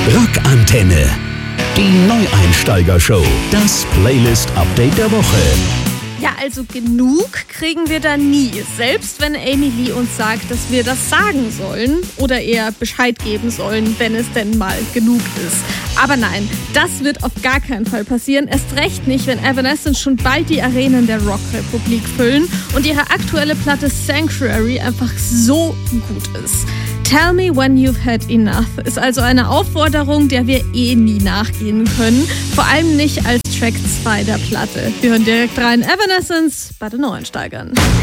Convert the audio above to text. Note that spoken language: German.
Rockantenne. Die Neueinsteiger-Show. Das Playlist-Update der Woche. Ja, also genug kriegen wir da nie. Selbst wenn Amy Lee uns sagt, dass wir das sagen sollen oder eher Bescheid geben sollen, wenn es denn mal genug ist. Aber nein, das wird auf gar keinen Fall passieren. Erst recht nicht, wenn Evanescence schon bald die Arenen der Rockrepublik füllen und ihre aktuelle Platte Sanctuary einfach so gut ist. Tell Me When You've Had Enough ist also eine Aufforderung, der wir nie nachgehen können. Vor allem nicht als Track 2 der Platte. Wir hören direkt rein. Evanescence bei den Neueinsteigern.